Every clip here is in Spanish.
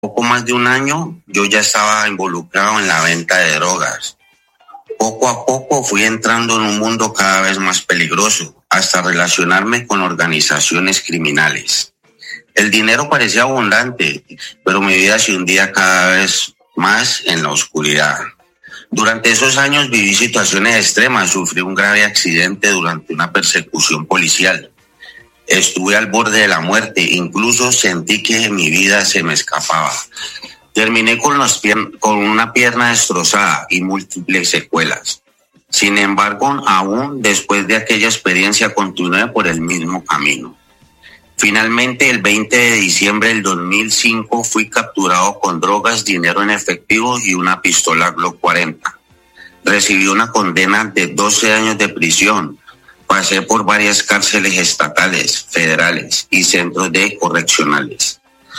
Poco más de un año yo ya estaba involucrado en la venta de drogas. Poco a poco fui entrando en un mundo cada vez más peligroso, hasta relacionarme con organizaciones criminales. El dinero parecía abundante, pero mi vida se hundía cada vez más en la oscuridad. Durante esos años viví situaciones extremas, sufrí un grave accidente durante una persecución policial. Estuve al borde de la muerte, incluso sentí que mi vida se me escapaba. Terminé con una pierna destrozada y múltiples secuelas. Sin embargo, aún después de aquella experiencia continué por el mismo camino. Finalmente, el 20 de diciembre del 2005 fui capturado con drogas, dinero en efectivo y una pistola Glock 40. Recibí una condena de 12 años de prisión. Pasé por varias cárceles estatales, federales y centros de correccionales.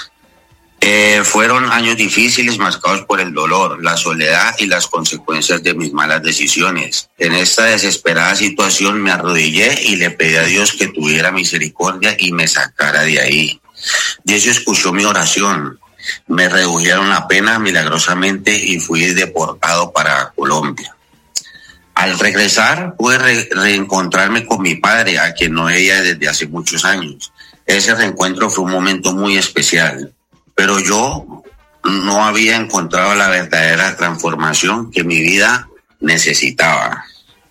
Fueron años difíciles marcados por el dolor, la soledad y las consecuencias de mis malas decisiones. En esta desesperada situación me arrodillé y le pedí a Dios que tuviera misericordia y me sacara de ahí. Dios escuchó mi oración. Me redujeron la pena milagrosamente y fui deportado para Colombia. Al regresar pude reencontrarme con mi padre, a quien no veía desde hace muchos años. Ese reencuentro fue un momento muy especial, pero yo no había encontrado la verdadera transformación que mi vida necesitaba.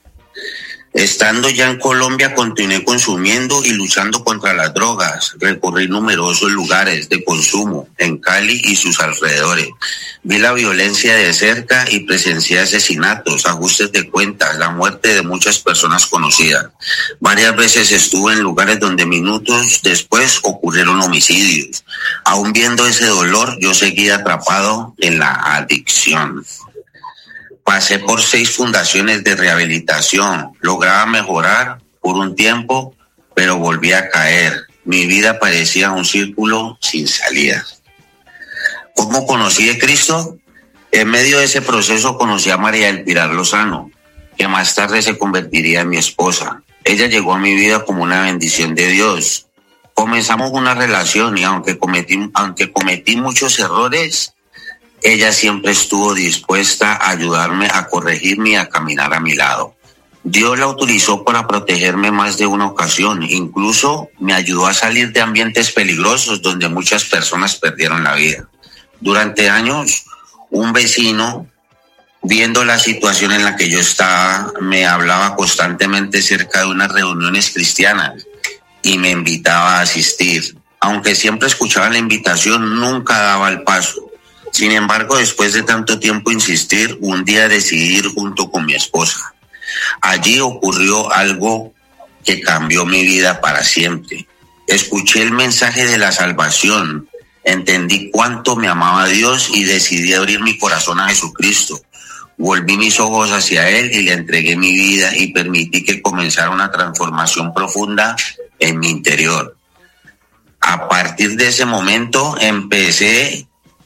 Estando ya en Colombia, continué consumiendo y luchando contra las drogas. Recorrí numerosos lugares de consumo en Cali y sus alrededores. Vi la violencia de cerca y presencié asesinatos, ajustes de cuentas, la muerte de muchas personas conocidas. Varias veces estuve en lugares donde minutos después ocurrieron homicidios. Aún viendo ese dolor, yo seguía atrapado en la adicción. Pasé por 6 fundaciones de rehabilitación. Lograba mejorar por un tiempo, pero volví a caer. Mi vida parecía un círculo sin salida. ¿Cómo conocí a Cristo? En medio de ese proceso conocí a María del Pilar Lozano, que más tarde se convertiría en mi esposa. Ella llegó a mi vida como una bendición de Dios. Comenzamos una relación y aunque cometí muchos errores, ella siempre estuvo dispuesta a ayudarme, a corregirme y a caminar a mi lado. Dios la utilizó para protegerme más de una ocasión. Incluso me ayudó a salir de ambientes peligrosos donde muchas personas perdieron la vida. Durante años, un vecino, viendo la situación en la que yo estaba, me hablaba constantemente cerca de unas reuniones cristianas y me invitaba a asistir. Aunque siempre escuchaba la invitación, nunca daba el paso. Sin embargo, después de tanto tiempo insistir, un día decidí ir junto con mi esposa. Allí ocurrió algo que cambió mi vida para siempre. Escuché el mensaje de la salvación, entendí cuánto me amaba Dios y decidí abrir mi corazón a Jesucristo. Volví mis ojos hacia Él y le entregué mi vida y permití que comenzara una transformación profunda en mi interior. A partir de ese momento empecé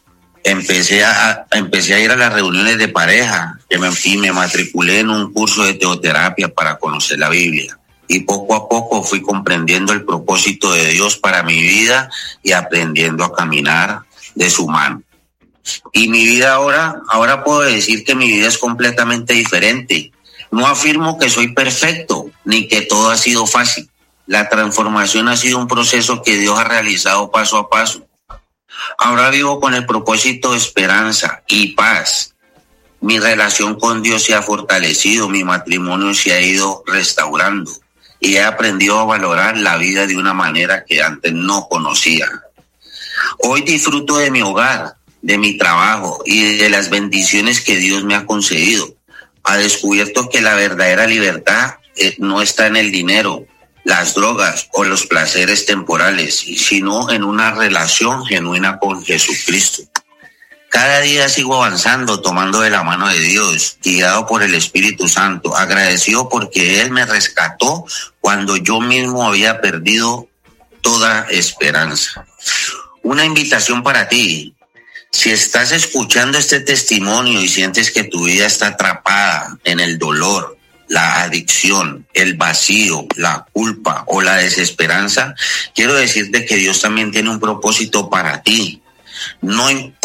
a ir a las reuniones de pareja y me matriculé en un curso de teoterapia para conocer la Biblia. Y poco a poco fui comprendiendo el propósito de Dios para mi vida y aprendiendo a caminar de su mano. Y mi vida ahora puedo decir que mi vida es completamente diferente. No afirmo que soy perfecto ni que todo ha sido fácil. La transformación ha sido un proceso que Dios ha realizado paso a paso. Ahora vivo con el propósito de esperanza y paz. Mi relación con Dios se ha fortalecido, mi matrimonio se ha ido restaurando y he aprendido a valorar la vida de una manera que antes no conocía. Hoy disfruto de mi hogar, de mi trabajo y de las bendiciones que Dios me ha concedido. Ha descubierto que la verdadera libertad no está en el dinero, las drogas o los placeres temporales, sino en una relación genuina con Jesucristo. Cada día sigo avanzando, tomando de la mano de Dios, guiado por el Espíritu Santo, agradecido porque Él me rescató cuando yo mismo había perdido toda esperanza. Una invitación para ti. Si estás escuchando este testimonio y sientes que tu vida está atrapada en el dolor, la adicción, el vacío, la culpa o la desesperanza, quiero decirte que Dios también tiene un propósito para ti. No